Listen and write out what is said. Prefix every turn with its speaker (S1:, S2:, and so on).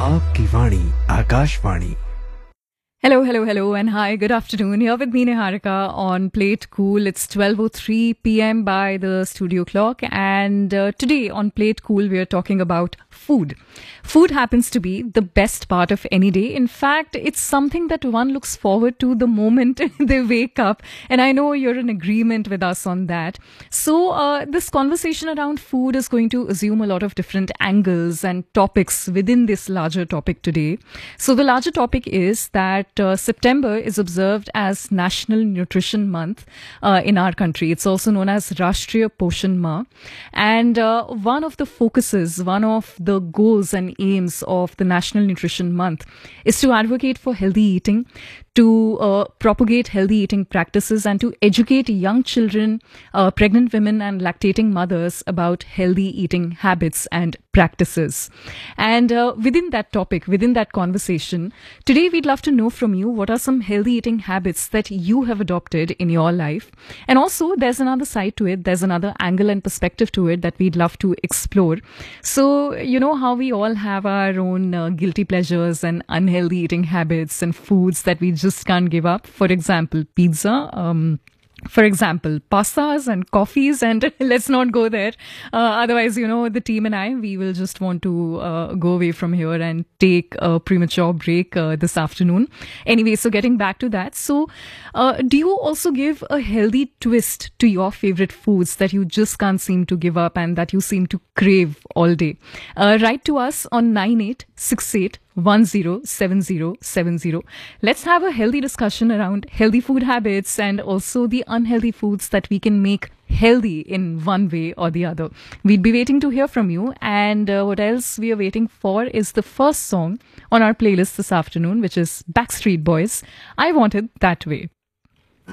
S1: आपकी वाणी Akashvani.
S2: Hello, hello, hello, and hi, good afternoon. Here with me, Niharika, on Plate Cool. It's 12:03 p.m. by the studio clock, and today on Plate Cool, we are talking about food. Food happens to be the best part of any day. In fact, it's something that one looks forward to the moment they wake up, and I know you're in agreement with us on that. So, this conversation around food is going to assume a lot of different angles and topics within this larger topic today. So, the larger topic is that September is observed as National Nutrition Month in our country. It's also known as Rashtriya Poshan Ma. And one of the focuses, one of the goals and aims of the National Nutrition Month is to advocate for healthy eating, to propagate healthy eating practices, and to educate young children, pregnant women, and lactating mothers about healthy eating habits and practices. And within that topic, within that conversation, today we'd love to know from you what are some healthy eating habits that you have adopted in your life. And also, there's another side to it, there's another angle and perspective to it that we'd love to explore. So, you know how we all have our own guilty pleasures and unhealthy eating habits and foods that we just can't give up. For example, pizza. For example, pastas and coffees, and let's not go there. Otherwise, you know, the team and I, we will just want to go away from here and take a premature break this afternoon. Anyway, so getting back to that. So, do you also give a healthy twist to your favorite foods that you just can't seem to give up and that you seem to crave all day? Write to us on 9868 107070. Let's have a healthy discussion around healthy food habits and also the unhealthy foods that we can make healthy in one way or the other. We'd be waiting to hear from you. And what else we are waiting for is the first song on our playlist this afternoon, which is Backstreet Boys, I Want It That Way.